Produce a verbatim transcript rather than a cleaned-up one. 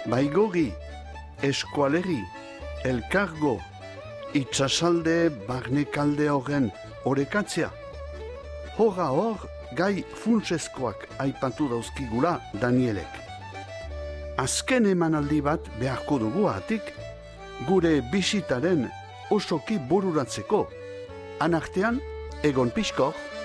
Baigogi, eskualeri, elkargo, itxasalde barnekalde horren orekatzea. Horra hor, gai funtseskoak aipatu dauzkigula Danielek. Azken emanaldi bat beharko dugu atik, gure bisitaren osoki bururatzeko. Anartean, Egon Piskor,